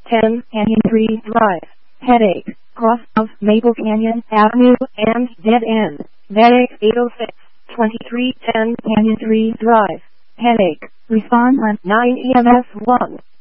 10 Canyon 3 Drive, headache, cross of Maple Canyon Avenue and dead end, medic 806, 2310 Canyon 3 Drive, headache, respond on 9 EMS 1.